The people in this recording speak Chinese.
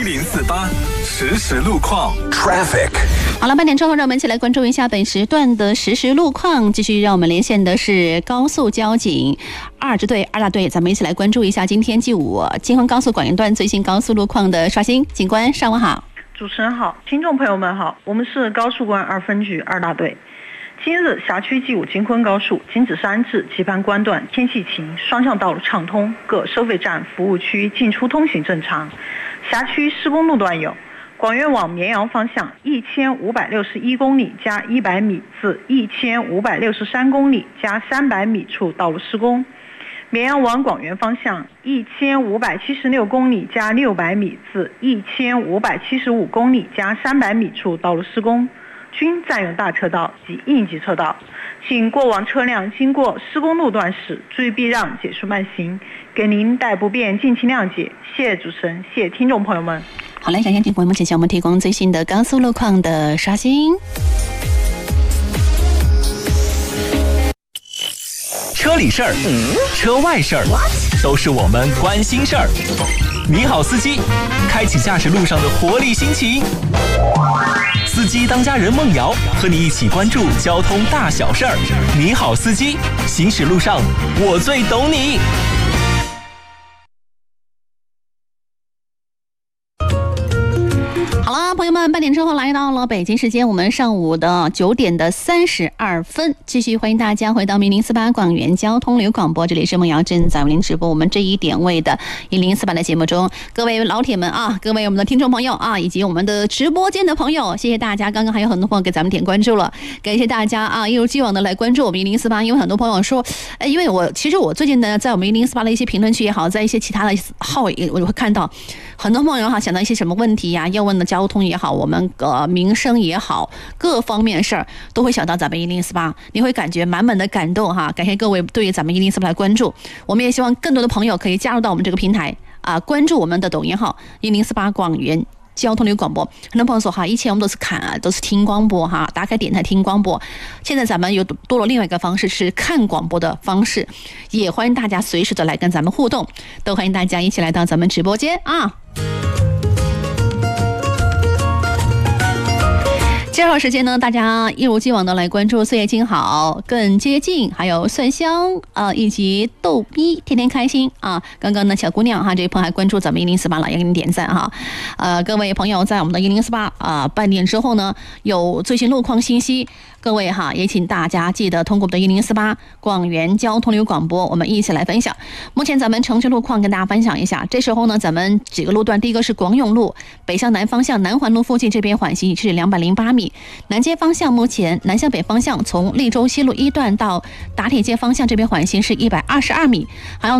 1048实时路况 Traffic。 好了，8点之后让我们一起来关注一下本时段的实时路况。继续让我们连线的是高速交警2支队2大队，咱们一起来关注一下今天G5京昆高速广元段最新高速路况的刷新。警官上午好。 主持人好，听众朋友们好，我们是高速公安2分局2大队。今日辖区G5京昆高速金子山至棋盘关段天气晴，双向道路畅通，各收费站服务区进出通行正常。辖区施工路段有广元往绵阳方向1561公里加100米至1563公里加300米处道路施工，绵阳往广元方向1576公里加600米至1575公里加300米处道路施工，均占用大车道及应急车道，请过往车辆经过施工路段时注意避让，减速慢行，给您带不便敬请谅解。谢谢主持人，谢谢听众朋友们。 好嘞，感谢听众朋友们，请向我们提供最新的高速路况的刷新。 车里事儿，车外事儿，都是我们关心事儿。你好，司机，开启驾驶路上的活力心情。司机当家人孟瑶和你一起关注交通大小事儿。你好，司机，行驶路上我最懂你。 好了，朋友们，8点之后来到了北京时间我们上午的9点32分，继续欢迎大家回到1048广元交通旅广播，这里是孟瑶正在为您直播我们这一点位的1048的节目中，各位老铁们啊，各位我们的听众朋友啊，以及我们的直播间的朋友，谢谢大家，刚刚还有很多朋友给咱们点关注了，感谢大家啊，一如既往的来关注我们1048，因为很多朋友说，因为其实我最近呢，在我们1048的一些评论区也好，在一些其他的号我会看到很多朋友想到一些什么问题呀，要问的交通也好，我们民生也好，各方面事儿都会想到咱们1048，你会感觉满满的感动哈！感谢各位对于咱们1048的关注，我们也希望更多的朋友可以加入到我们这个平台啊，关注我们的抖音号1048广元交通旅广播。很多朋友说哈，以前我们都是听广播哈，打开电台听广播，现在咱们又多了另外一个方式是看广播的方式，也欢迎大家随时的来跟咱们互动，都欢迎大家一起来到咱们直播间啊。这会儿时间呢，大家一如既往的来关注岁月静好、更接近，还有蒜香以及逗逼天天开心啊。刚刚呢，小姑娘哈，这位朋友还关注咱们1048了，也给你点赞哈。各位朋友，在我们的1048半点之后呢，有最新路况信息，各位哈，也请大家记得通过我们的1048广元交通旅广播，我们一起来分享。目前咱们城区路况跟大家分享一下。这时候呢，咱们几个路段，第一个是广永路北向南方向南环路附近这边缓行是208米。南街方向目前南向北方向从利州西路1段到打铁街方向这边缓行是122米，还有